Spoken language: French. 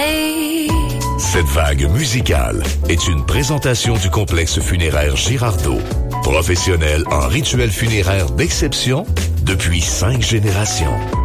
me. Cette vague musicale est une présentation du complexe funéraire Girardeau, professionnel en rituels funéraires d'exception depuis 5 générations.